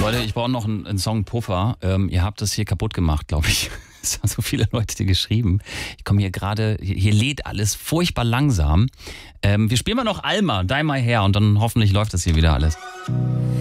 Leute, ich brauche noch einen Song Puffer. Ihr habt das hier kaputt gemacht, glaube ich. Es haben so viele Leute dir geschrieben. Ich komme hier gerade, hier lädt alles furchtbar langsam. Wir spielen mal noch Alma, Dye My Hair und dann hoffentlich läuft das hier wieder alles.